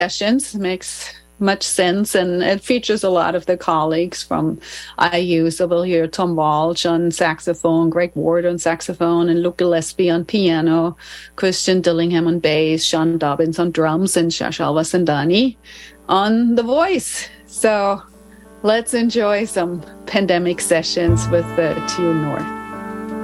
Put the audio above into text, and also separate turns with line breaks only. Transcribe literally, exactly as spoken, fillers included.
sessions. Makes much sense, and it features a lot of the colleagues from I U. So we'll hear Tom Walsh on saxophone, Greg Ward on saxophone, and Luke Gillespie on piano, Christian Dillingham on bass, Sean Dobbins on drums, and Shashalva Sandani on the voice. So let's enjoy some pandemic sessions with the T U North.